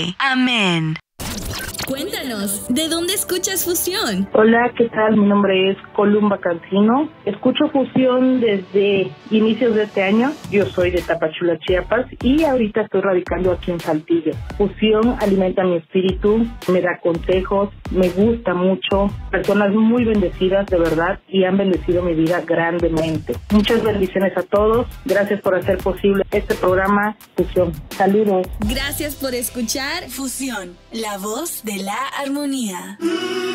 Yahweh. Amén. Cuéntanos, ¿de dónde escuchas Fusión? Hola, ¿qué tal? Mi nombre es Columba Cancino. Escucho Fusión desde inicios de este año. Yo soy de Tapachula, Chiapas, y ahorita estoy radicando aquí en Saltillo. Fusión alimenta mi espíritu, me da consejos, me gusta mucho. Personas muy bendecidas, de verdad, y han bendecido mi vida grandemente. Muchas bendiciones a todos. Gracias por hacer posible este programa Fusión. Saludos. Gracias por escuchar Fusión, la voz de la armonía.